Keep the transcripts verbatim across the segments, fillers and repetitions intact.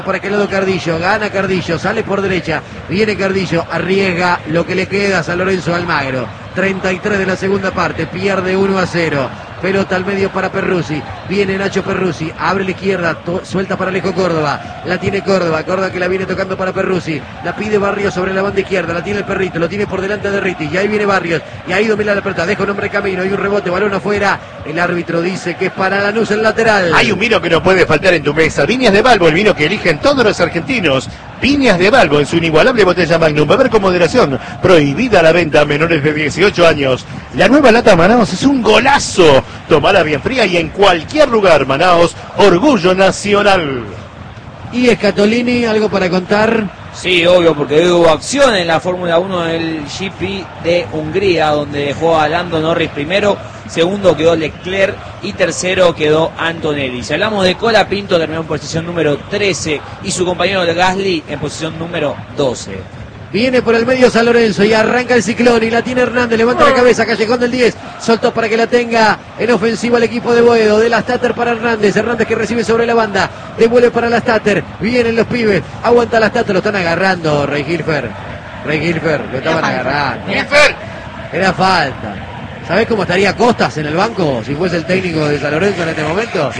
Para aquel lado Cardillo, gana Cardillo, sale por derecha, viene Cardillo, arriesga lo que le queda a San Lorenzo Almagro. treinta y tres de la segunda parte, pierde uno a cero. Pelota al medio para Perruzzi, viene Nacho Perruzzi, abre la izquierda, suelta para Alejo Córdoba, la tiene Córdoba, Córdoba que la viene tocando para Perruzzi, la pide Barrios sobre la banda izquierda, la tiene el Perrito, lo tiene por delante de Ritti, y ahí viene Barrios, y ahí domina la pelota, deja un hombre camino, hay un rebote, balón afuera, el árbitro dice que es para Lanús el lateral. Hay un vino que no puede faltar en tu mesa, Viñas de Balbo, el vino que eligen todos los argentinos. Viñas de Balbo en su inigualable botella Magnum, beber con moderación, prohibida la venta a menores de dieciocho años. La nueva lata Manaos es un golazo, tomala bien fría y en cualquier lugar. Manaos, orgullo nacional. Y Escatolini, ¿algo para contar? Sí, obvio, porque hubo acción en la Fórmula uno del G P de Hungría, donde dejó a Lando Norris primero, segundo quedó Leclerc y tercero quedó Antonelli. Si hablamos de Colapinto, terminó en posición número trece y su compañero de Gasly en posición número doce. Viene por el medio San Lorenzo y arranca el ciclón y la tiene Hernández, levanta la cabeza, Callejón del diez, soltó para que la tenga en ofensiva el equipo de Boedo, de la Stater para Hernández, Hernández que recibe sobre la banda, devuelve para la Stater, vienen los pibes, aguanta la Stater, lo están agarrando, Rey Gilfer, Rey Gilfer, lo estaban agarrando. Gilfer. Era falta. ¿Sabés cómo estaría Costas en el banco si fuese el técnico de San Lorenzo en este momento?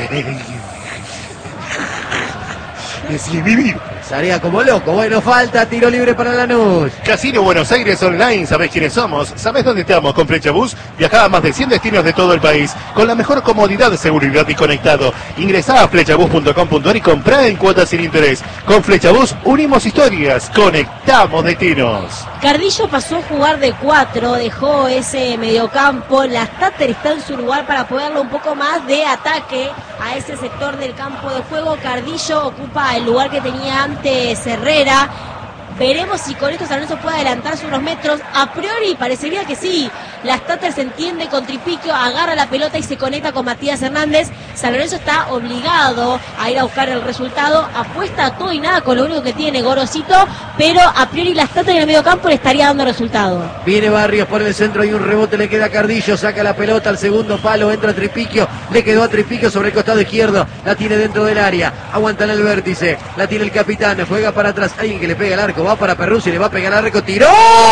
Sí, vivir. Estaría como loco. Bueno, falta, tiro libre para Lanús. Casino Buenos Aires Online, ¿sabés quiénes somos? ¿Sabés dónde estamos? Con Flechabús viajá a más de cien destinos de todo el país, con la mejor comodidad, seguridad y conectado. Ingresá a flechabús punto com punto ar y comprá en cuotas sin interés. Con Flechabús unimos historias, conectamos destinos. Cardillo pasó a jugar de cuatro, dejó ese mediocampo, la Stater está en su lugar para poderle un poco más de ataque a ese sector del campo de juego. Cardillo ocupa el lugar que tenía antes Herrera. Veremos si con esto San Lorenzo puede adelantarse unos metros. A priori parecería que sí. La Stater se entiende con Tripiquio, agarra la pelota y se conecta con Matías Hernández. San Lorenzo está obligado a ir a buscar el resultado. Apuesta a todo y nada con lo único que tiene, Gorosito. Pero a priori la Stater en el medio campo le estaría dando resultado. Viene Barrios por el centro y un rebote le queda a Cardillo. Saca la pelota al segundo palo, entra Tripiquio. Le quedó a Tripiquio sobre el costado izquierdo. La tiene dentro del área. Aguanta en el vértice. La tiene el capitán. Juega para atrás. Alguien que le pega el arco. Va para Perruzzi, le va a pegar al arco. ¡Tiró!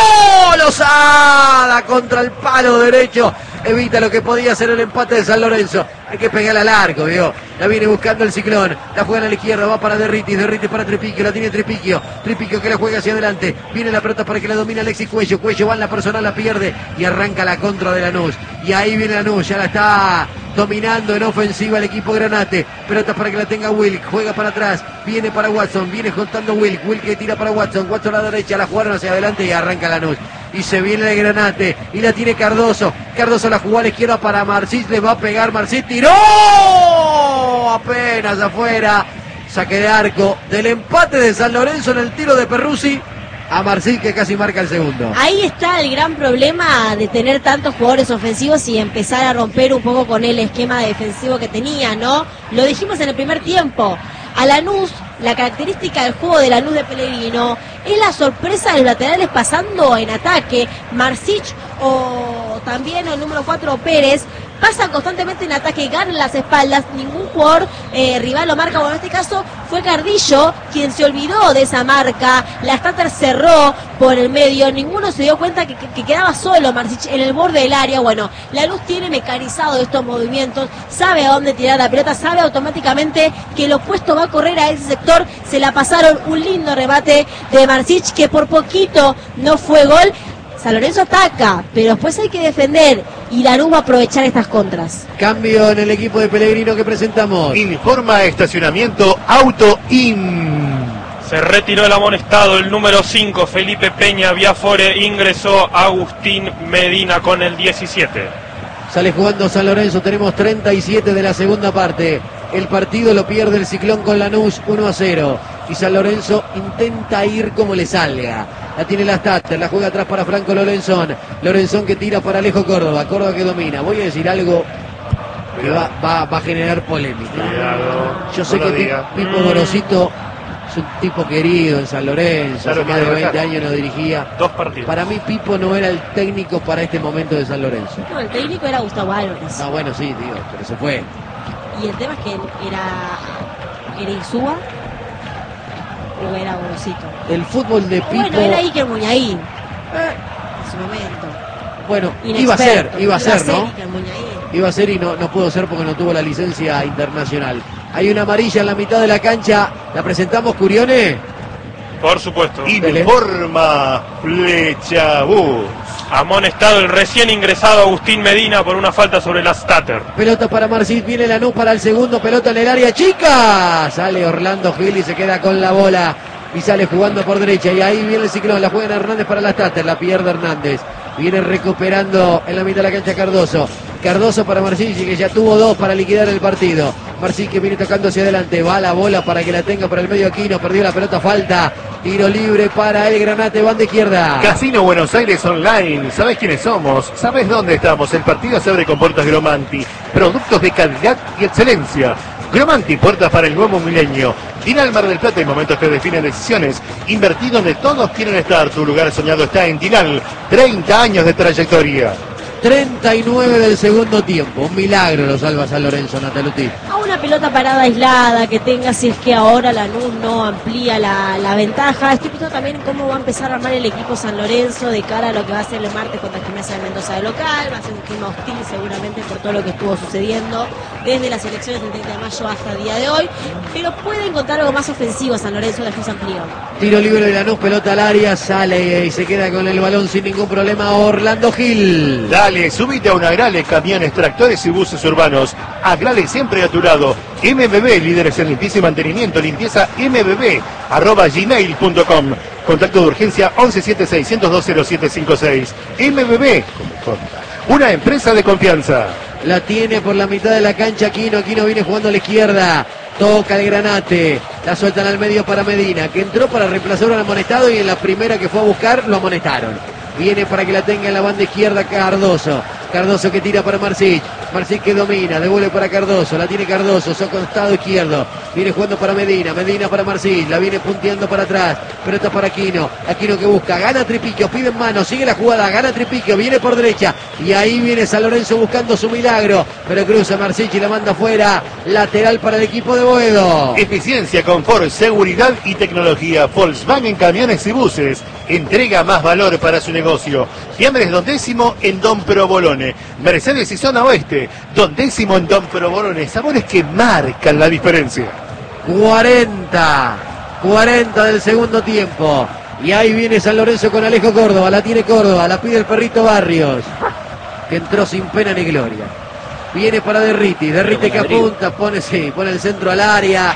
Lozada contra el palo derecho. Evita lo que podía ser el empate de San Lorenzo. Hay que pegarle al arco, ¿vio? La viene buscando el ciclón. La juega a la izquierda, va para Derritis. Derritis para Tripiquio, la tiene Tripiquio. Tripiquio que la juega hacia adelante. Viene la pelota para que la domine Alexis Cuello. Cuello va en la personal, la pierde y arranca la contra de Lanús. Y ahí viene Lanús, ya la está dominando en ofensiva el equipo Granate. Pelota para que la tenga Wilk. Juega para atrás. Viene para Watson. Viene juntando Wilk. Wilk que tira para Watson. Watson a la derecha. La jugaron hacia adelante y arranca Lanús. Y se viene el Granate. Y la tiene Cardoso. Cardoso la jugó a la izquierda para Marcis. Le va a pegar Marcis. ¡Tiró! Apenas afuera. Saque de arco del empate de San Lorenzo en el tiro de Perruzzi. A Marcis que casi marca el segundo. Ahí está el gran problema de tener tantos jugadores ofensivos y empezar a romper un poco con el esquema defensivo que tenía, ¿no? Lo dijimos en el primer tiempo. A Lanús, la característica del juego de Lanús de Pellegrino es la sorpresa de los laterales pasando en ataque. Marcich o también el número cuatro Pérez pasan constantemente en ataque, ganan las espaldas, ningún jugador eh, rival lo marca. Bueno, en este caso fue Cardillo quien se olvidó de esa marca, la Stater cerró por el medio, ninguno se dio cuenta que, que, que quedaba solo Marcich en el borde del área. Bueno, Lanús tiene mecanizado estos movimientos, sabe a dónde tirar la pelota, sabe automáticamente que el opuesto va a correr a ese sector. Se la pasaron, un lindo remate de Marcich que por poquito no fue gol. San Lorenzo ataca, pero después hay que defender y Lanús va a aprovechar estas contras. Cambio en el equipo de Pellegrino que presentamos. Informa estacionamiento Auto In. Se retiró el amonestado, el número cinco, Felipe Peña Biafore, ingresó Agustín Medina con el diecisiete. Sale jugando San Lorenzo, tenemos treinta y siete de la segunda parte. El partido lo pierde el Ciclón con Lanús uno a cero. Y San Lorenzo intenta ir como le salga. La tiene la Stater, la juega atrás para Franco Lorenzón. Lorenzón que tira para Alejo Córdoba. Córdoba que domina. Voy a decir algo que va, va, va a generar polémica. Cuidado, Yo sé no que Pipo Gorosito es un tipo querido en San Lorenzo. Claro, hace más de veinte años lo dirigía. Dos partidos. Para mí Pipo no era el técnico para este momento de San Lorenzo. No, el técnico era Gustavo Álvarez. No, bueno, sí, tío, pero se fue. Y el tema es que era, era Insúa. o era Gorosito. El fútbol de Pipo. Bueno, era Iker Muñain Eh, en su momento. bueno, Inexperto. iba a ser, iba a ser, ser ¿no? Iker Muñain. Iba a ser y no, no pudo ser porque no tuvo la licencia internacional. Hay una amarilla en la mitad de la cancha. ¿La presentamos, Curione? Por supuesto. Informa Flechabús. Amonestado el recién ingresado Agustín Medina por una falta sobre la Stater. Pelota para Marcit, viene Lanús para el segundo, pelota en el área chica. Sale Orlando Gil y se queda con la bola. Y sale jugando por derecha. Y ahí viene el ciclón, la juega Hernández para la Stater, la pierde Hernández. Viene recuperando en la mitad de la cancha Cardoso. Cardoso para Marcilli, que ya tuvo dos para liquidar el partido. Marcilli que viene tocando hacia adelante. Va la bola para que la tenga por el medio Aquino. Perdió la pelota, falta. Tiro libre para el Granate, banda izquierda. Casino Buenos Aires Online. ¿Sabés quiénes somos? ¿Sabés dónde estamos? El partido se abre con puertas Gromanti. Productos de calidad y excelencia. Gromanti, puertas para el nuevo milenio. Tinal Mar del Plata, en momentos que definen decisiones. Invertir donde todos quieren estar. Tu lugar soñado está en Tinal. treinta años de trayectoria. treinta y nueve del segundo tiempo. Un milagro lo salva San Lorenzo, Nataluti. A una pelota parada aislada que tenga, si es que ahora Lanús no amplía la, la ventaja. Estoy pensando también en cómo va a empezar a armar el equipo San Lorenzo de cara a lo que va a ser el martes contra Gimnasia de Mendoza de local. Va a ser un clima hostil seguramente por todo lo que estuvo sucediendo desde las elecciones del treinta de mayo hasta el día de hoy. Pero puede encontrar algo más ofensivo San Lorenzo, después amplió. Tiro libre de Lanús, pelota al área, sale y se queda con el balón sin ningún problema Orlando Gil. Dale, subite a un Agrale, camiones, tractores y buses urbanos. Agrale siempre a tu lado. M B B, líderes en limpieza y mantenimiento. Limpieza M B B, arroba gmail punto com. Contacto de urgencia once setenta y seis, ciento dos cero siete cinco seis. M B B, una empresa de confianza. La tiene por la mitad de la cancha Aquino. Aquino viene jugando a la izquierda. Toca el Granate. La sueltan al medio para Medina, que entró para reemplazar al amonestado y en la primera que fue a buscar lo amonestaron. Viene para que la tenga en la banda izquierda Cardoso. Cardoso que tira para Marcich. Marcich que domina, devuelve para Cardoso. La tiene Cardoso, su costado izquierdo. Viene jugando para Medina, Medina para Marcich. La viene punteando para atrás. Pelota para Aquino. Aquino que busca, gana Tripiquio, pide en mano, sigue la jugada, gana Tripiquio, viene por derecha. Y ahí viene San Lorenzo buscando su milagro. Pero cruza Marcich y la manda afuera. Lateral para el equipo de Boedo. Eficiencia, confort, seguridad y tecnología. Volkswagen Camiones y Buses. Entrega más valor para su negocio. Fiambres Don Décimo en Don Provolone. Mercedes y Zona Oeste. Don Décimo en Don Provolone. Sabores que marcan la diferencia. cuarenta. cuarenta del segundo tiempo. Y ahí viene San Lorenzo con Alejo Córdoba. La tiene Córdoba. La pide el perrito Barrios, que entró sin pena ni gloria. Viene para Derriti. Derriti que apunta. Pone, sí, pone el centro al área.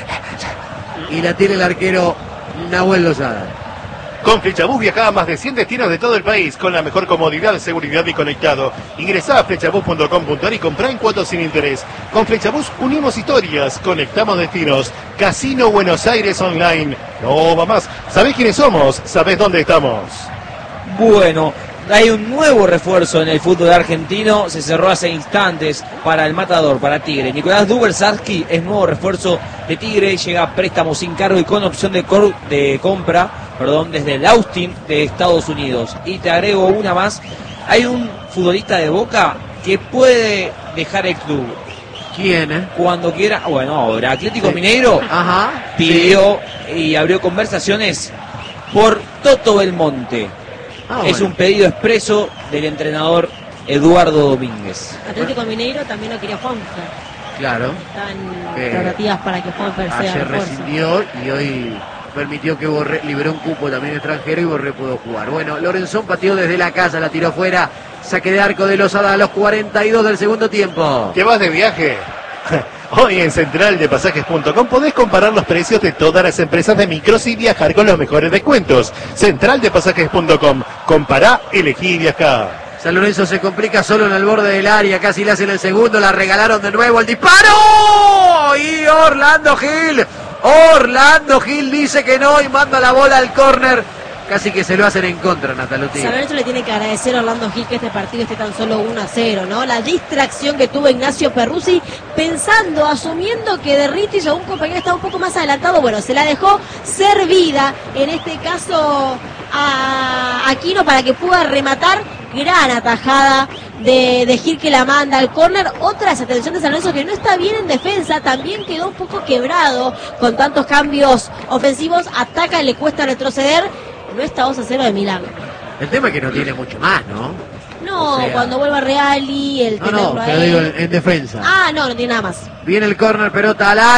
Y la tiene el arquero Nahuel Lozada. Con Flechabús viaja a más de cien destinos de todo el país con la mejor comodidad, seguridad y conectado. Ingresá a flechabús punto com punto ar y comprá en cuotas sin interés. Con Flechabús unimos historias, conectamos destinos. Casino Buenos Aires Online. No va más. ¿Sabés quiénes somos? ¿Sabés dónde estamos? Bueno, hay un nuevo refuerzo en el fútbol argentino. Se cerró hace instantes para el Matador, para Tigre. Nicolás Dubersarski es nuevo refuerzo de Tigre. Llega a préstamo sin cargo y con opción de, cor de compra perdón, desde el Austin de Estados Unidos. Y te agrego una más. Hay un futbolista de Boca que puede dejar el club. ¿Quién, eh? Cuando quiera. Bueno, ahora Atlético Sí. Mineiro Ajá. pidió y abrió conversaciones por Toto Belmonte. Ah, Es bueno. un pedido expreso del entrenador Eduardo Domínguez. Atlético Mineiro también lo quería Juanfer. Claro. Están Eh, tratativas para que Juanfer sea Ayer refuerzo. rescindió y hoy permitió que Borré liberó un cupo también extranjero y Borré pudo jugar. Bueno, Lorenzón pateó desde la casa, la tiró fuera. Saque de arco de Lozada a los cuarenta y dos del segundo tiempo. ¿Te vas de viaje? Hoy en central de pasajes punto com podés comparar los precios de todas las empresas de micros y viajar con los mejores descuentos. central de pasajes punto com. Compará, elegí y viajá. San Lorenzo se complica solo en el borde del área, casi le hacen el segundo, la regalaron de nuevo el disparo. Y Orlando Gil, Orlando Gil dice que no y manda la bola al córner. Casi que se lo hacen en contra, Nataluti. San Lorenzo le tiene que agradecer a Orlando Gil que este partido esté tan solo uno a cero, ¿no? La distracción que tuvo Ignacio Perruzzi, pensando, asumiendo que Derriti o un compañero estaba un poco más adelantado, bueno, se la dejó servida, en este caso a Aquino para que pueda rematar. Gran atajada de, de Gil que la manda al córner. Otra desatención de San Lorenzo que no está bien en defensa, también quedó un poco quebrado con tantos cambios ofensivos, ataca, le cuesta retroceder, no está dos a cero de milagro. El tema es que no tiene mucho más, ¿no? No, O sea, cuando vuelva Reali, el No, tenerlo no, a pero él. digo en, en defensa. Ah, no, no tiene nada más. Viene el córner, pelota al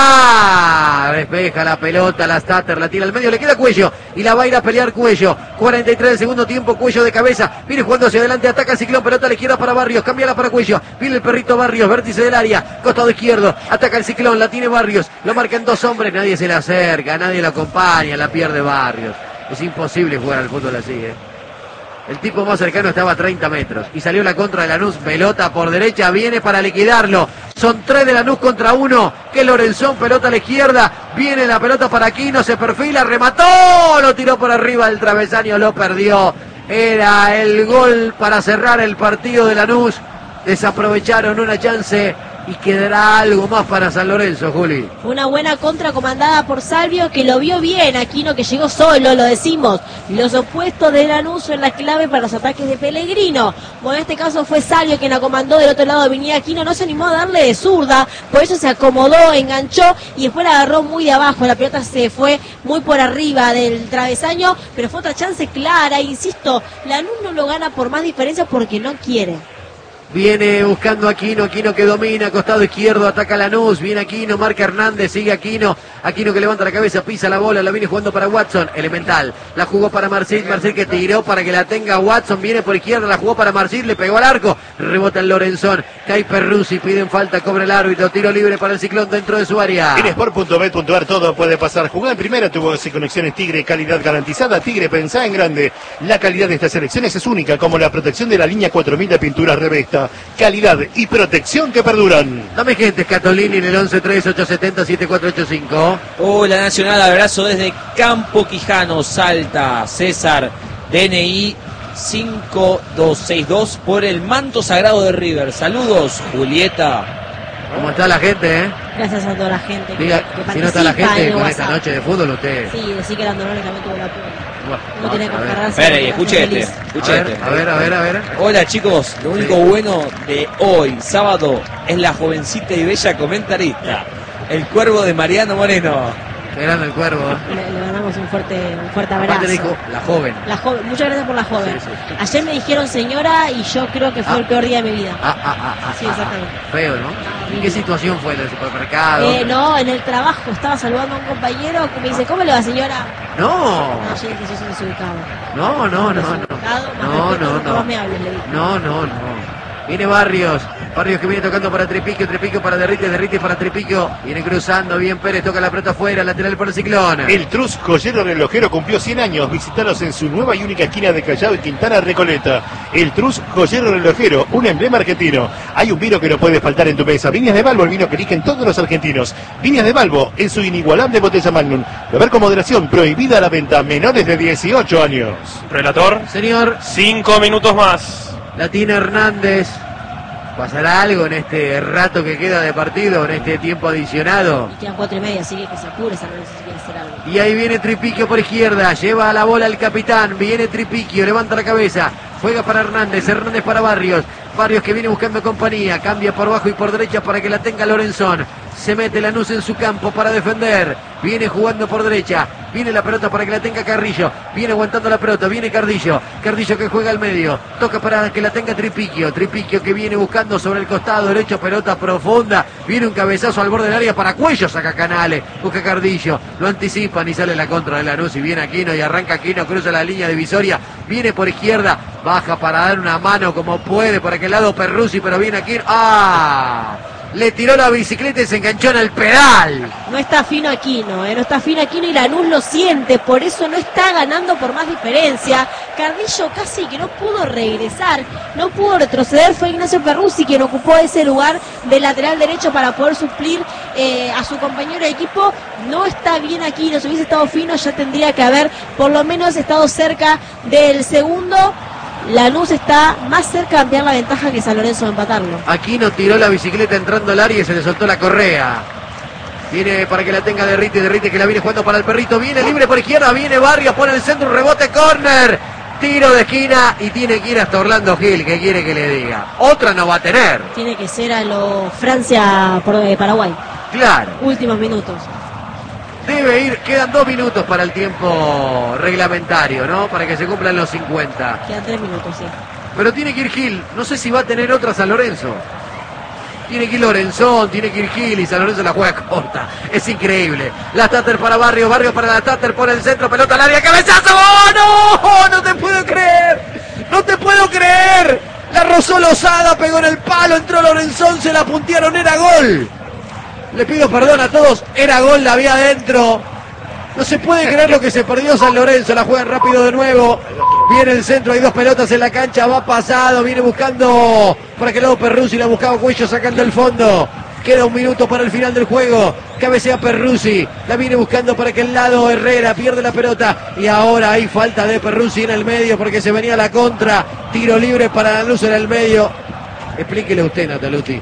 área. Despeja la pelota, la Stater, la tira al medio, le queda Cuello. Y la va a ir a pelear Cuello. cuarenta y tres del segundo tiempo, Cuello de cabeza. Viene jugando hacia adelante, ataca el Ciclón, pelota a la izquierda para Barrios. Cámbiala para Cuello. Viene el perrito Barrios, vértice del área. Costado izquierdo, ataca el Ciclón, la tiene Barrios. Lo marcan dos hombres, nadie se le acerca, nadie lo acompaña, la pierde Barrios. Es imposible jugar al fútbol así, ¿eh? El tipo más cercano estaba a treinta metros. Y salió la contra de Lanús. Pelota por derecha. Viene para liquidarlo. Son tres de Lanús contra uno. Que Lorenzón. Pelota a la izquierda. Viene la pelota para Aquino. Se perfila. Remató. Lo tiró por arriba del travesaño. Lo perdió. Era el gol para cerrar el partido de Lanús. Desaprovecharon una chance. Y quedará algo más para San Lorenzo, Juli. Fue una buena contra comandada por Salvio, que lo vio bien. Aquino, que llegó solo, lo decimos. Los opuestos de Lanús son la clave para los ataques de Pellegrino. Bueno, en este caso fue Salvio quien la comandó. Del otro lado venía Aquino, no se animó a darle de zurda, por eso se acomodó, enganchó y después la agarró muy de abajo. La pelota se fue muy por arriba del travesaño, pero fue otra chance clara. Insisto, Lanús no lo gana por más diferencia porque no quiere. Viene buscando Aquino, Aquino que domina, costado izquierdo, ataca Lanús, viene Aquino, marca Hernández, sigue Aquino, Aquino que levanta la cabeza, pisa la bola, la viene jugando para Watson, Elemental, la jugó para Marcil, Marcil que tiró para que la tenga Watson, viene por izquierda, la jugó para Marcil, le pegó al arco, rebota el Lorenzón, cae Perruzzi, piden falta, cobra el árbitro, tiro libre para el Ciclón dentro de su área. En sport punto bet punto ar todo puede pasar. Jugar en primera, tuvo conexiones Tigre, calidad garantizada. Tigre, pensá en grande. La calidad de estas selecciones es única, como la protección de la línea cuatro mil de pinturas Revesta. Calidad y protección que perduran. Dame gente, Scatolini en el once tres ocho siete cero siete cuatro ocho cinco. Hola Nacional, abrazo desde Campo Quijano, Salta. César, D N I cinco dos seis dos por el manto sagrado de River. Saludos, Julieta. ¿Cómo está la gente, eh? Gracias a toda la gente que, Diga, que si no está la participa gente en el con esta WhatsApp. noche de fútbol, usted... Sí, decir que Landonori también tuvo la pena. Bueno, No tiene que a ver. encargarse. Espera, y de escuche hacer este, feliz. escuche A ver, este. a ver, a ver, a ver. Hola chicos, lo único bueno de hoy, sábado, es la jovencita y bella comentarista, el cuervo de Mariano Moreno. Qué grande el cuervo. Le, le mandamos un fuerte, un fuerte Aparte abrazo. le dijo, la joven. La joven, muchas gracias por la joven. Sí, sí. Ayer me dijeron señora y yo creo que fue Ah. el peor día de mi vida. Ah, ah, ah, ah, Sí, ah, exactamente. ah. Feo, ¿no? ¿En qué situación fue? ¿En el supermercado? Eh, no, en el trabajo estaba saludando a un compañero que me dice, ¿cómo le va señora? No, No, yo dije, yo soy desubicado. no, no, no, no. Desubicado, más No, respeto, no, nunca no. más me hables, le dije. No, no, no. Viene Barrios. Barrios que viene tocando para Tripiquio, Tripiquio para Derrite, Derrite para Tripiquio. Viene cruzando, bien Pérez, toca la pelota afuera, lateral para el Ciclón. El Trus Joyero Relojero cumplió cien años. Visitaros en su nueva y única esquina de Callao y Quintana Recoleta. El Trus Joyero Relojero, un emblema argentino. Hay un vino que no puede faltar en tu mesa. Viñas de Balbo, el vino que eligen todos los argentinos. Viñas de Balbo, en su inigualable botella Magnum. Beber con moderación, prohibida la venta a menores de dieciocho años. Relator, Señor, cinco minutos más. la tiene Hernández. ¿Pasará algo en este rato que queda de partido, en este tiempo adicionado? Y quedan cuatro y media, así que que se apure San Lorenzo si quiere hacer algo. Y ahí viene Tripiquio por izquierda, lleva la bola el capitán, viene Tripiquio, levanta la cabeza, juega para Hernández, Hernández para Barrios, Barrios que viene buscando compañía, cambia por abajo y por derecha para que la tenga Lorenzón, se mete Lanús en su campo para defender, viene jugando por derecha, viene la pelota para que la tenga Carrillo, viene aguantando la pelota, viene Cardillo, Cardillo que juega al medio, toca para que la tenga Tripiquio, Tripiquio que viene buscando sobre el costado derecho, pelota profunda, viene un cabezazo al borde del área para Cuello, saca Canales, busca Cardillo, lo anticipan y sale la contra de Lanús y viene Aquino y arranca Aquino, cruza la línea divisoria, viene por izquierda, baja para dar una mano como puede por aquel lado Perruzzi, pero viene Aquino, ¡ah! Le tiró la bicicleta y se enganchó en el pedal. No está fino Aquino, ¿eh? No está fino Aquino y Lanús lo siente, por eso no está ganando por más diferencia. Cardillo casi que no pudo regresar, no pudo retroceder, fue Ignacio Perruzzi quien ocupó ese lugar de lateral derecho para poder suplir eh, a su compañero de equipo. No está bien Aquino, si hubiese estado fino ya tendría que haber por lo menos estado cerca del segundo. Lanús está más cerca de ampliar la ventaja que San Lorenzo de empatarlo. Aquino tiró la bicicleta entrando al área y se le soltó la correa. Viene para que la tenga Derrite, Derrite que la viene jugando para el perrito. Viene libre por izquierda, viene Barrios, pone el centro, un rebote, córner. tiro de esquina y tiene que ir hasta Orlando Gil, que quiere que le diga. Otra no va a tener. Tiene que ser a lo Francia-Paraguay. Claro. Últimos minutos. Debe ir, quedan dos minutos para el tiempo reglamentario, ¿no? Para que se cumplan los cincuenta. Quedan tres minutos, sí. Pero tiene que ir Gil, no sé si va a tener otra San Lorenzo. Tiene que ir Lorenzón, tiene que ir Gil y San Lorenzo la juega corta. Es increíble. La Tater para Barrio, Barrio para la Tater por el centro, pelota al área, cabezazo. ¡Oh, no! ¡No te puedo creer! ¡No te puedo creer! La rozó Lozada, pegó en el palo, entró Lorenzón, se la puntearon, era gol. Le pido perdón a todos, era gol, la había adentro. No se puede creer lo que se perdió San Lorenzo, la juegan rápido de nuevo. Viene el centro, hay dos pelotas en la cancha, va pasado, viene buscando por aquel lado Perruzzi, la buscaba Cuello sacando el fondo. Queda un minuto para el final del juego. Cabecea Perruzzi, la viene buscando por aquel lado Herrera, pierde la pelota. Y ahora hay falta de Perruzzi en el medio porque se venía la contra. Tiro libre para Lanús en el medio. Explíquele usted, Nataluti.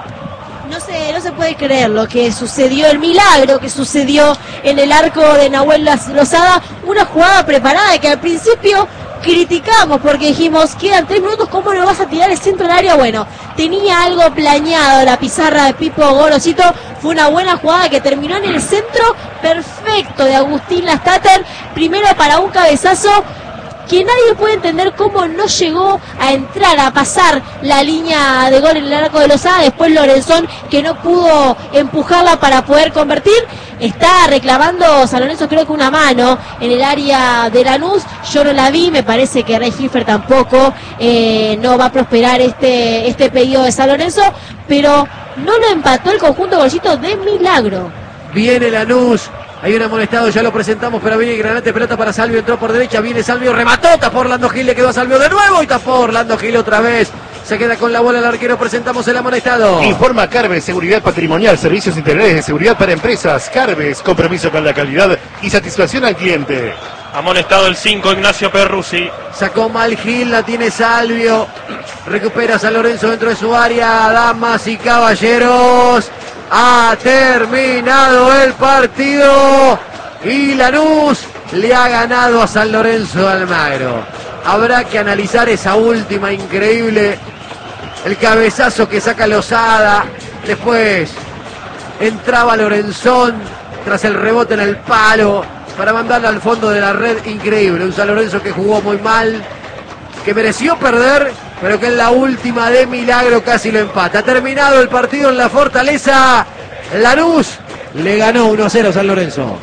No se, no se puede creer lo que sucedió, el milagro que sucedió en el arco de Nahuel Lozada. Una jugada preparada que al principio criticamos porque dijimos, quedan tres minutos, ¿cómo no vas a tirar el centro del área? Bueno, tenía algo planeado la pizarra de Pipo Gorosito. Fue una buena jugada que terminó en el centro perfecto de Agustín Lastater. Primero para un cabezazo que nadie puede entender cómo no llegó a entrar, a pasar la línea de gol en el arco de Lozada. Después Lorenzón, que no pudo empujarla para poder convertir. Está reclamando San Lorenzo, creo que una mano en el área de Lanús. Yo no la vi, me parece que Rey Giffer tampoco. Eh, no va a prosperar este, este pedido de San Lorenzo, pero no lo empató el conjunto Golcito de milagro. Viene Lanús. Hay un amonestado, ya lo presentamos, pero viene Granate, pelota para Salvio, entró por derecha, viene Salvio, remató, tapó Orlando Gil, le quedó a Salvio de nuevo y tapó Orlando Gil otra vez. Se queda con la bola el arquero, presentamos el amonestado. Informa Carves, seguridad patrimonial, servicios integrales de seguridad para empresas. Carves, compromiso con la calidad y satisfacción al cliente. Amonestado el cinco, Ignacio Perruzzi. Sacó mal Gil, la tiene Salvio. Recupera San Lorenzo dentro de su área, damas y caballeros. Ha terminado el partido y Lanús le ha ganado a San Lorenzo de Almagro. Habrá que analizar esa última increíble, el cabezazo que saca Lozada, después entraba Lorenzón tras el rebote en el palo para mandarla al fondo de la red, increíble. Un San Lorenzo que jugó muy mal, que mereció perder, pero que en la última de milagro casi lo empata. Ha terminado el partido en la Fortaleza. Lanús le ganó uno a cero a San Lorenzo.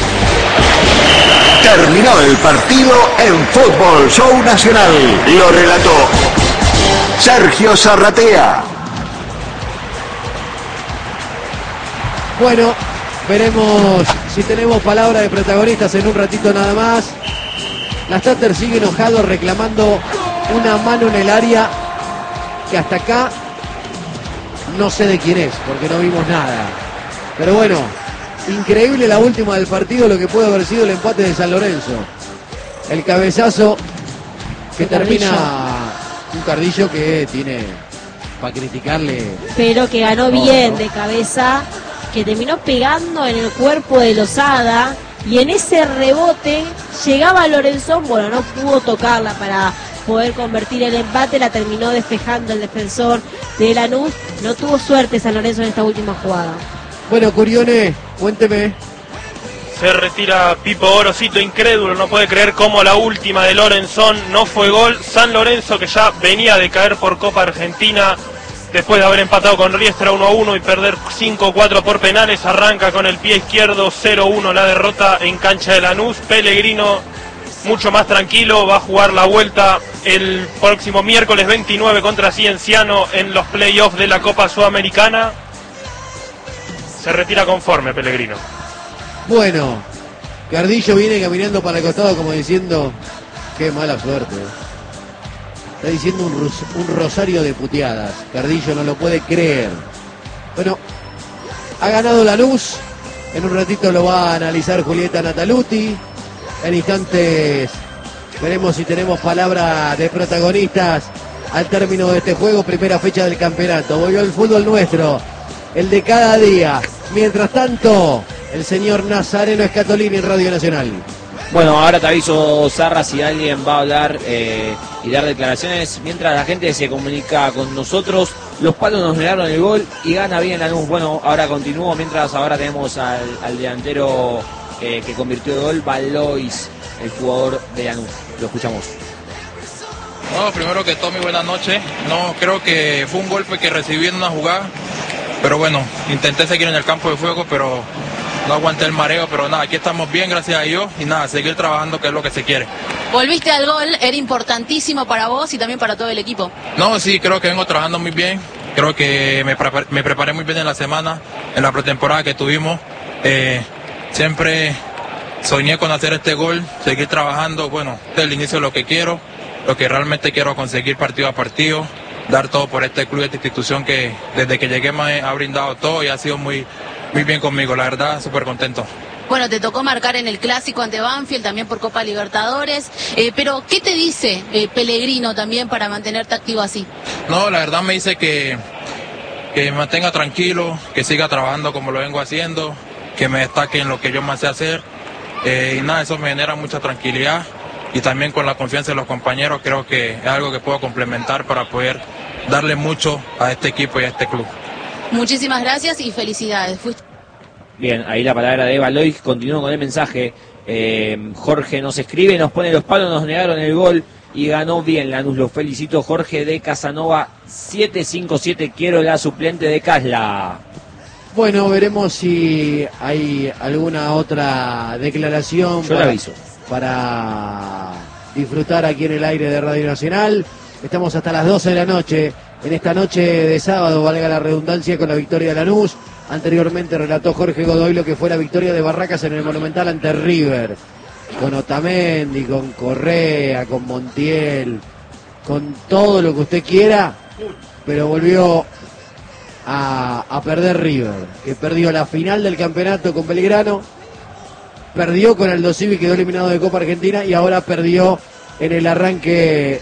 Terminó el partido en Fútbol Show Nacional. Lo relató Sergio Zarratea. Bueno, veremos si tenemos palabra de protagonistas en un ratito nada más. Lastater sigue enojado reclamando una mano en el área que hasta acá no sé de quién es porque no vimos nada. Pero bueno, increíble la última del partido, lo que puede haber sido el empate de San Lorenzo. El cabezazo que termina un Cardillo que tiene para criticarle. Pero que ganó bien de cabeza, que terminó pegando en el cuerpo de Lozada. Y en ese rebote llegaba Lorenzón, bueno, no pudo tocarla para poder convertir el empate, la terminó despejando el defensor de Lanús. No tuvo suerte San Lorenzo en esta última jugada. Bueno, Curione, cuénteme. Se retira Pipo Gorosito, incrédulo, no puede creer cómo la última de Lorenzón no fue gol. San Lorenzo, que ya venía de caer por Copa Argentina, después de haber empatado con Riestra uno a uno y perder cinco a cuatro por penales, arranca con el pie izquierdo, cero a uno la derrota en cancha de Lanús. Pellegrino mucho más tranquilo, va a jugar la vuelta el próximo miércoles veintinueve contra Cienciano en los playoffs de la Copa Sudamericana. Se retira conforme Pellegrino. Bueno, Cardillo viene caminando para el costado como diciendo, qué mala suerte. Está diciendo un, un rosario de puteadas. Cardillo no lo puede creer. Bueno, ha ganado Lanús. En un ratito lo va a analizar Julieta Nataluti. En instantes veremos si tenemos palabra de protagonistas al término de este juego. Primera fecha del campeonato. Volvió el fútbol nuestro, el de cada día. Mientras tanto, el señor Nazareno Escatolini en Radio Nacional. Bueno, ahora te aviso, Zarra, si alguien va a hablar eh, y dar declaraciones. Mientras la gente se comunica con nosotros, los palos nos negaron el gol y gana bien Lanús. Bueno, ahora continúo, mientras ahora tenemos al, al delantero eh, que convirtió el gol, Valois, el jugador de Lanús. Lo escuchamos. No, primero que todo, mi buena noche. No, creo que fue un golpe que recibí en una jugada, pero bueno, intenté seguir en el campo de juego, pero no aguanté el mareo, pero nada, aquí estamos bien, gracias a Dios, y nada, seguir trabajando, que es lo que se quiere. Volviste al gol, era importantísimo para vos y también para todo el equipo. No, sí, creo que vengo trabajando muy bien, creo que me, prepar me preparé muy bien en la semana, en la pretemporada que tuvimos, eh, siempre soñé con hacer este gol, seguir trabajando, bueno, desde el inicio lo que quiero, lo que realmente quiero conseguir partido a partido, dar todo por este club, esta institución que desde que llegué me ha brindado todo y ha sido muy... Muy bien conmigo, la verdad, súper contento. Bueno, te tocó marcar en el clásico ante Banfield, también por Copa Libertadores, eh, pero ¿qué te dice eh, Pellegrino también para mantenerte activo así? No, la verdad me dice que, que me mantenga tranquilo, que siga trabajando como lo vengo haciendo, que me destaque en lo que yo más sé hacer, eh, y nada, eso me genera mucha tranquilidad, y también con la confianza de los compañeros creo que es algo que puedo complementar para poder darle mucho a este equipo y a este club. Muchísimas gracias y felicidades. Fuiste... Bien, ahí la palabra de Valois. Continúo con el mensaje. Eh, Jorge nos escribe, nos pone los palos, nos negaron el gol y ganó bien Lanús. Lo felicito, Jorge de Casanova siete cinco siete. Quiero la suplente de Casla. Bueno, veremos si hay alguna otra declaración. Yo para, le aviso. Para disfrutar aquí en el aire de Radio Nacional. Estamos hasta las doce de la noche. En esta noche de sábado, valga la redundancia, con la victoria de Lanús. Anteriormente relató Jorge Godoy lo que fue la victoria de Barracas en el Monumental ante River. Con Otamendi, con Correa, con Montiel, con todo lo que usted quiera, pero volvió a, a perder River, que perdió la final del campeonato con Belgrano, perdió con Aldo Civi, quedó eliminado de Copa Argentina y ahora perdió en el arranque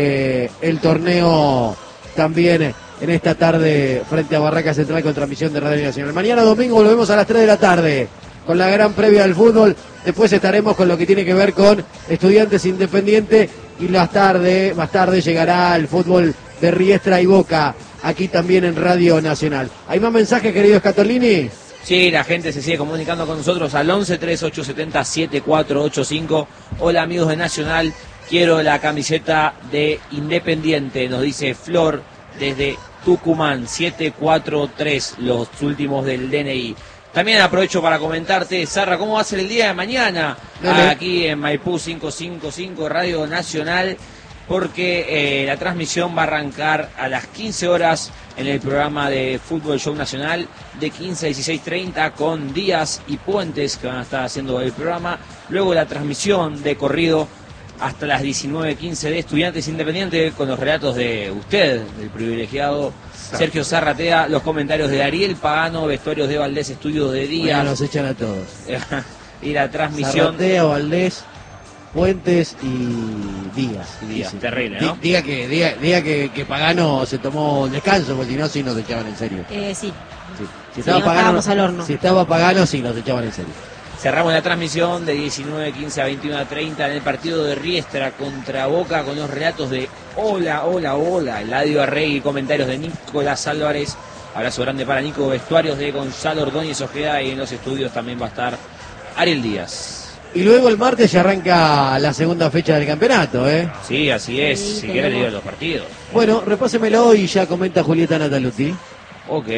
del torneo también en esta tarde frente a Barraca Central con transmisión de Radio Nacional. Mañana domingo volvemos a las tres de la tarde con la gran previa del fútbol. Después estaremos con lo que tiene que ver con Estudiantes Independiente y más tarde, más tarde llegará el fútbol de Riestra y Boca aquí también en Radio Nacional. ¿Hay más mensajes, querido Scatolini? Sí, la gente se sigue comunicando con nosotros al once tres ocho siete cero siete cuatro ocho cinco. Hola amigos de Nacional, quiero la camiseta de Independiente, nos dice Flor desde Tucumán, siete cuatro tres, los últimos del D N I. También aprovecho para comentarte, Zarra, ¿cómo va a ser el día de mañana? Dale. Aquí en Maipú quinientos cincuenta y cinco, Radio Nacional, porque eh, la transmisión va a arrancar a las quince horas en el programa de Fútbol Show Nacional, de quince a dieciséis treinta, con Díaz y Puentes, que van a estar haciendo el programa. Luego la transmisión de corrido hasta las diecinueve quince de Estudiantes Independiente, con los relatos de usted, del privilegiado Sergio Zarratea, los comentarios de Ariel Pagano, vestuarios de Valdés, estudios de Díaz. Bueno, nos echan a todos. Y la transmisión... Zarratea, Valdés, Puentes y Díaz. Y Díaz, Sí, sí. terrible, ¿no? Diga que, diga, diga que, que Pagano se tomó un descanso, porque si no, sí nos echaban en serio. Eh, sí. Sí. Si, Sí, nos estábamos al horno. si estaba Pagano, sí nos echaban en serio. Cerramos la transmisión de diecinueve quince a veintiuno treinta en el partido de Riestra contra Boca, con los relatos de Hola, Hola, Hola, Eladio Arregui, comentarios de Nicolás Álvarez. Abrazo grande para Nico, vestuarios de Gonzalo Ordóñez Ojeda, y en los estudios también va a estar Ariel Díaz. Y luego el martes ya arranca la segunda fecha del campeonato, ¿eh? Sí, así es. Sí, Si tenemos. quieren leer los partidos. Bueno, repásemelo y ya comenta Julieta Nataluti. Ok,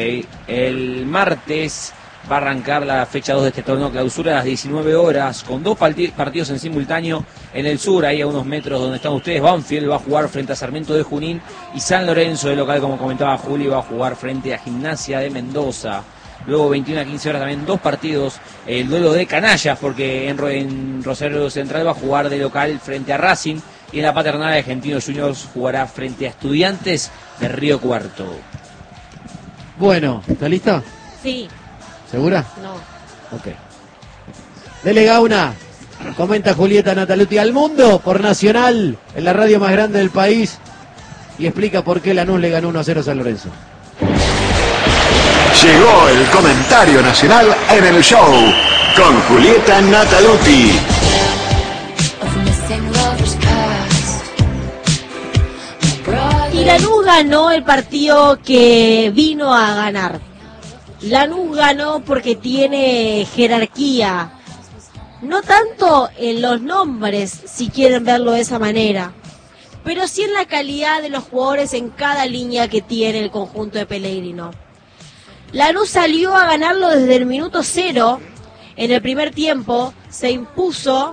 el martes va a arrancar la fecha dos de este torneo clausura a las diecinueve horas, con dos parti- partidos en simultáneo en el sur, ahí a unos metros donde están ustedes. Banfield va a jugar frente a Sarmiento de Junín, y San Lorenzo de local, como comentaba Juli, va a jugar frente a Gimnasia de Mendoza. Luego veintiuno a quince horas también dos partidos, el duelo de canallas, porque en, Ro- en Rosario Central va a jugar de local frente a Racing, y en la Paternal Argentinos Juniors jugará frente a Estudiantes de Río Cuarto. Bueno, ¿está lista? Sí, ¿Segura? no. Ok. Dele Gauna. Comenta Julieta Nataluti al mundo por Nacional, en la radio más grande del país, y explica por qué Lanús le ganó uno a cero a San Lorenzo. Llegó el comentario nacional en el show con Julieta Nataluti. Y Lanús ganó el partido que vino a ganar. Lanús ganó porque tiene jerarquía. No tanto en los nombres, si quieren verlo de esa manera, pero sí en la calidad de los jugadores en cada línea que tiene el conjunto de Pellegrino. Lanús salió a ganarlo desde el minuto cero. En el primer tiempo se impuso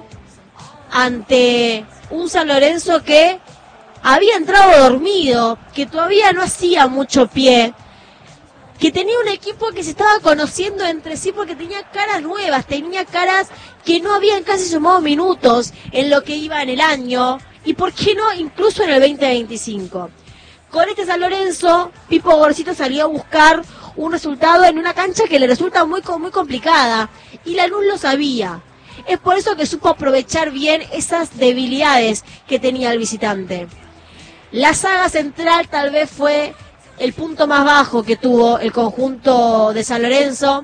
ante un San Lorenzo que había entrado dormido, que todavía no hacía mucho pie, que tenía un equipo que se estaba conociendo entre sí porque tenía caras nuevas, tenía caras que no habían casi sumado minutos en lo que iba en el año, y por qué no incluso en el veinte veinticinco. Con este San Lorenzo, Pipo Gorosito salió a buscar un resultado en una cancha que le resulta muy, muy complicada, y Lanús lo sabía. Es por eso que supo aprovechar bien esas debilidades que tenía el visitante. La saga central tal vez fue el punto más bajo que tuvo el conjunto de San Lorenzo,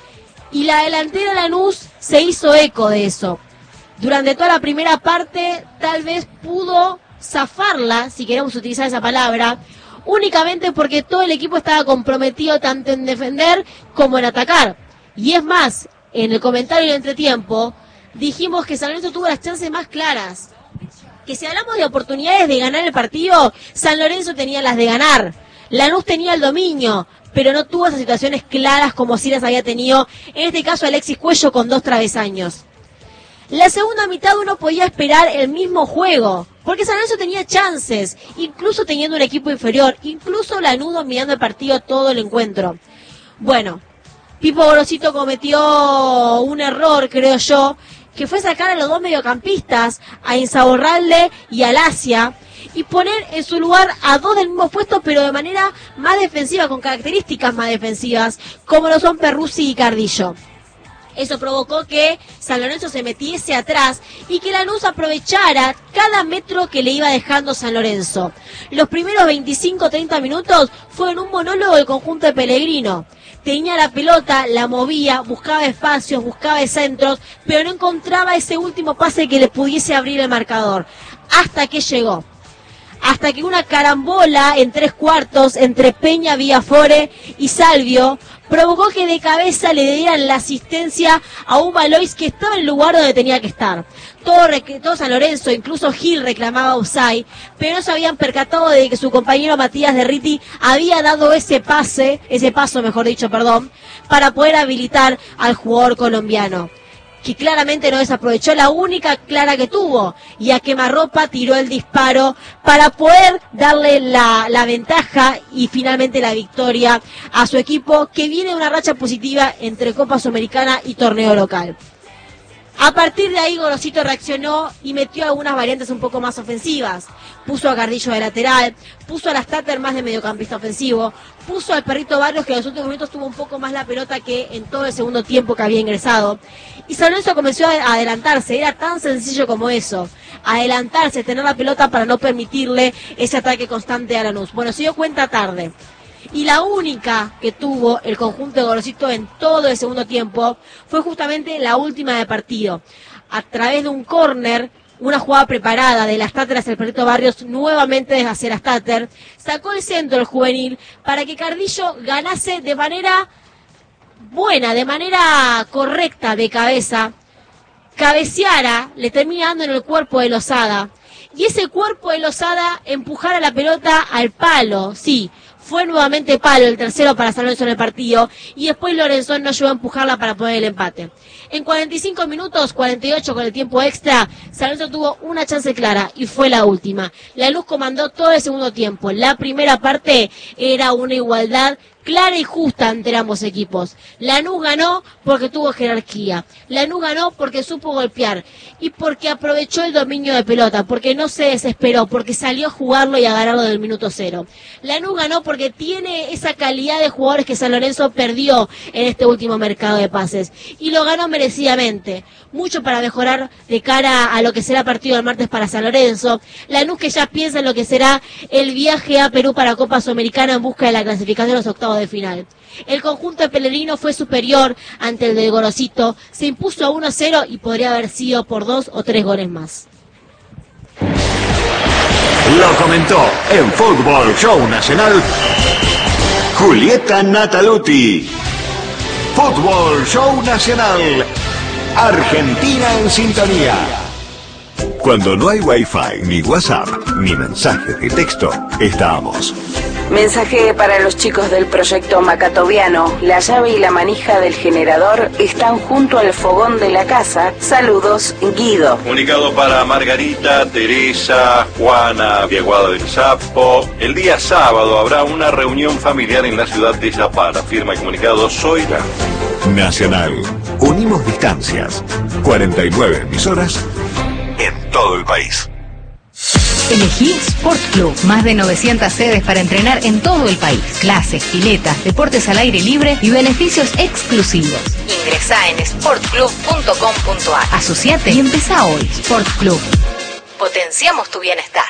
y la delantera Lanús se hizo eco de eso. Durante toda la primera parte tal vez pudo zafarla, si queremos utilizar esa palabra, únicamente porque todo el equipo estaba comprometido tanto en defender como en atacar. Y es más, en el comentario del entretiempo dijimos que San Lorenzo tuvo las chances más claras, que si hablamos de oportunidades de ganar el partido, San Lorenzo tenía las de ganar. Lanús tenía el dominio, pero no tuvo esas situaciones claras como si las había tenido, en este caso Alexis Cuello con dos travesaños. La segunda mitad uno podía esperar el mismo juego, porque San Lorenzo tenía chances, incluso teniendo un equipo inferior, incluso Lanús dominando el partido todo el encuentro. Bueno, Pipo Gorosito cometió un error, creo yo, que fue sacar a los dos mediocampistas, a Insaurralde y a Lacia, y poner en su lugar a dos del mismo puesto, pero de manera más defensiva, con características más defensivas, como lo son Perruzzi y Cardillo. Eso provocó que San Lorenzo se metiese atrás y que Lanús aprovechara cada metro que le iba dejando San Lorenzo. Los primeros veinticinco a treinta minutos fueron un monólogo del conjunto de Pellegrino. Tenía la pelota, la movía, buscaba espacios, buscaba centros, pero no encontraba ese último pase que le pudiese abrir el marcador. Hasta que llegó. Hasta que una carambola en tres cuartos entre Peña, Villafore y Salvio provocó que de cabeza le dieran la asistencia a un Valois que estaba en el lugar donde tenía que estar. Todo, todo San Lorenzo, incluso Gil reclamaba offside, pero no se habían percatado de que su compañero Matías Derriti había dado ese pase, ese paso mejor dicho, perdón, para poder habilitar al jugador colombiano, que claramente no desaprovechó la única clara que tuvo, y a quemarropa tiró el disparo para poder darle la, la ventaja y finalmente la victoria a su equipo, que viene de una racha positiva entre Copa Sudamericana y torneo local. A partir de ahí Gorosito reaccionó y metió algunas variantes un poco más ofensivas. Puso a Cardillo de lateral, puso a las Tater más de mediocampista ofensivo, puso al Perrito Barrios, que en los últimos minutos tuvo un poco más la pelota que en todo el segundo tiempo que había ingresado. Y San Lorenzo comenzó a adelantarse, era tan sencillo como eso, adelantarse, tener la pelota para no permitirle ese ataque constante a Lanús. Bueno, se dio cuenta tarde. Y la única que tuvo el conjunto de Gorosito en todo el segundo tiempo fue justamente la última de partido. A través de un córner, una jugada preparada de las Tater hacia el Perrito Barrios, nuevamente hacia las Tater, sacó el centro el juvenil para que Cardillo ganase de manera buena, de manera correcta de cabeza, cabeceara, le termina dando en el cuerpo de Lozada, y ese cuerpo de Lozada empujara la pelota al palo, sí. Fue nuevamente palo, el tercero para San Lorenzo en el partido, y después Lorenzón no llegó a empujarla para poner el empate. En cuarenta y cinco minutos, cuarenta y ocho con el tiempo extra, San Lorenzo tuvo una chance clara, y fue la última. Lanús comandó todo el segundo tiempo. La primera parte era una igualdad clara y justa entre ambos equipos. Lanús ganó porque tuvo jerarquía. Lanús ganó porque supo golpear y porque aprovechó el dominio de pelota, porque no se desesperó, porque salió a jugarlo y a ganarlo del minuto cero. Lanús ganó porque tiene esa calidad de jugadores que San Lorenzo perdió en este último mercado de pases, y lo ganó merecidamente. Mucho para mejorar de cara a lo que será partido del martes para San Lorenzo. Lanús que ya piensa en lo que será el viaje a Perú para Copa Sudamericana en busca de la clasificación a los octavos de final. El conjunto de Pellegrino fue superior ante el de Gorosito, se impuso a uno a cero y podría haber sido por dos o tres goles más. Lo comentó en Fútbol Show Nacional Julieta Nataluti. Fútbol Show Nacional. Argentina en sintonía. Cuando no hay Wi-Fi, ni WhatsApp, ni mensajes de texto, estamos. Mensaje para los chicos del proyecto Macatoviano. La llave y la manija del generador están junto al fogón de la casa. Saludos, Guido. Comunicado para Margarita, Teresa, Juana, Viaguada del Sapo. El día sábado habrá una reunión familiar en la ciudad de Zapara. Firma y comunicado Zoila. Nacional. Unimos distancias. cuarenta y nueve emisoras en todo el país. Elegí Sport Club. Más de novecientas sedes para entrenar en todo el país. Clases, piletas, deportes al aire libre y beneficios exclusivos. Ingresá en sport club punto com punto a r. Asociate y empezá hoy. Sport Club. Potenciamos tu bienestar.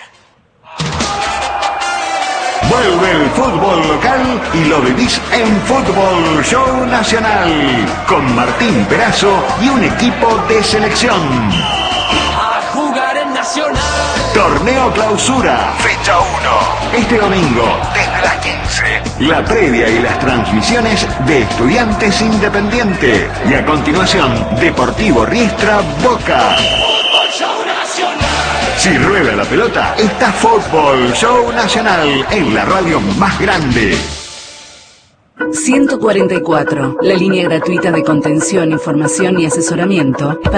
Vuelve el fútbol local y lo vivís en Fútbol Show Nacional. Con Martín Perazo y un equipo de selección. A jugar en Nacional. Torneo Clausura, fecha uno. Este domingo, desde las quince. La previa y las transmisiones de Estudiantes Independiente. Y a continuación, Deportivo Riestra Boca. Fútbol Show Nacional. Si rueda la pelota, está Fútbol Show Nacional en la radio más grande. ciento cuarenta y cuatro, la línea gratuita de contención, información y asesoramiento